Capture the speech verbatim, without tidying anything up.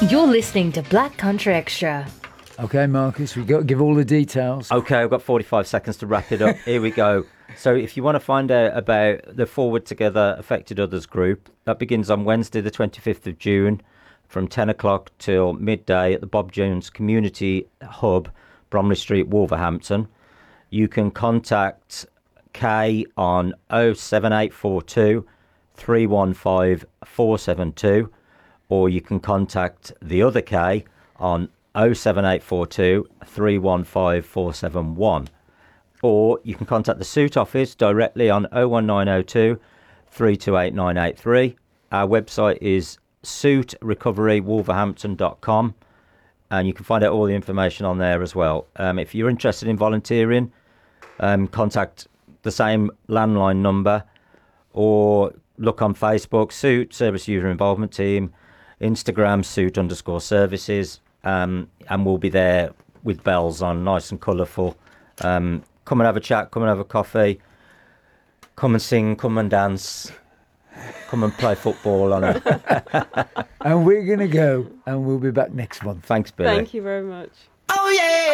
You're listening to Black Country Extra. Okay, Marcus, we got to give all the details. Okay, I've got forty-five seconds to wrap it up. Here we go. So if you want to find out about the Forward Together Affected Others group, that begins on Wednesday the twenty-fifth of June from ten o'clock till midday at the Bob Jones Community Hub, Bromley Street, Wolverhampton. You can contact Kay on oh seven eight four two, three one five, four seven two, or you can contact the other Kay on oh seven eight four two, three one five, four seven one. Or you can contact the Suit office directly on oh one nine oh two, three two eight nine eight three. Our website is suit recovery wolverhampton dot com, and you can find out all the information on there as well. Um, if you're interested in volunteering, um, contact the same landline number, or look on Facebook, Suit Service User Involvement Team, Instagram, Suit underscore services, um, and we'll be there with bells on, nice and colourful. Um, come and have a chat, come and have a coffee, come and sing, come and dance, come and play football on it. And we're going to go, and we'll be back next month. Thanks, Billy. Thank you very much. Oh, yeah.